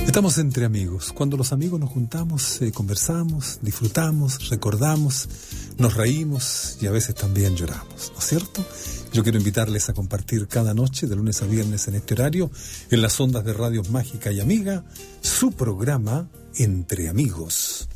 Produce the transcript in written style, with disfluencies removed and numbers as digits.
Estamos entre amigos. Cuando los amigos nos juntamos, conversamos, disfrutamos, recordamos, nos reímos y a veces también lloramos, ¿no es cierto? Yo quiero invitarles a compartir cada noche, de lunes a viernes en este horario, en las ondas de Radio Mágica y Amiga, su programa Entre Amigos.